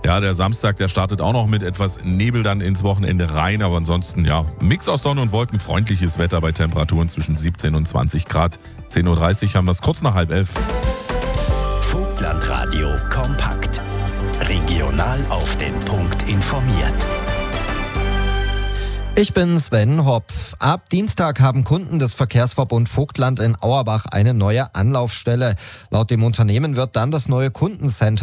Ja, der Samstag, der startet auch noch mit etwas Nebel dann ins Wochenende rein, aber ansonsten, ja, Mix aus Sonne und Wolken, freundliches Wetter bei Temperaturen zwischen 17 und 20 Grad. 10.30 Uhr haben wir es kurz nach 10:30. Vogtlandradio kompakt. Regional auf den Punkt informiert. Ich bin Sven Hopf. Ab Dienstag haben Kunden des Verkehrsverbund Vogtland in Auerbach eine neue Anlaufstelle. Laut dem Unternehmen wird dann das neue Kundencenter